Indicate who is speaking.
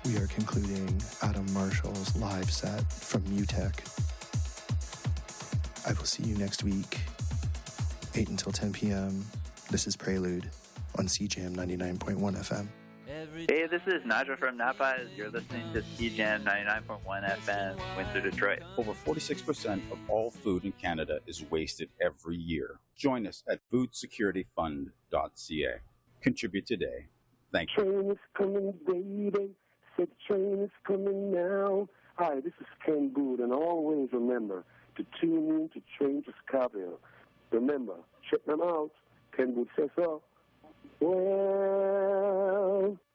Speaker 1: we are concluding Adam Marshall's live set from Mutech. I will see you next week, 8 until 10 p.m. This is Prelude on CJAM 99.1 FM.
Speaker 2: Hey, this is Nigel from Napa. You're listening to CJAM 99.1 FM, Windsor, Detroit.
Speaker 3: Over 46% of all food in Canada is wasted every year. Join us at foodsecurityfund.ca. Contribute today. Thank you.
Speaker 4: Train is coming, baby. Said the train is coming now. Hi, this is Ken Bood, and always remember to tune in to Train to Scarborough. Remember, check them out. Ken Bood says so. Well...